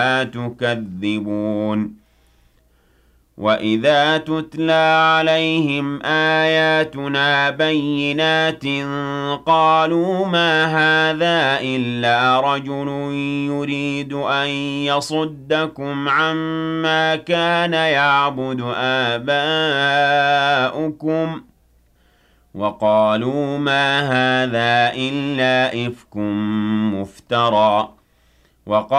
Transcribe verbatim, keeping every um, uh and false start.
تُكَذِّبُونَ وَإِذَا تُتْلَىٰ عَلَيْهِمْ آيَاتُنَا بَيِّنَاتٍ قَالُوا مَا هَٰذَا إِلَّا رَجُلٌ يُرِيدُ أَن يَصُدَّكُمْ عَمَّا كَانَ يَعْبُدُ آبَاؤُكُمْ وَقَالُوا مَا هَٰذَا إِلَّا إِفْكٌ مُّفْتَرًى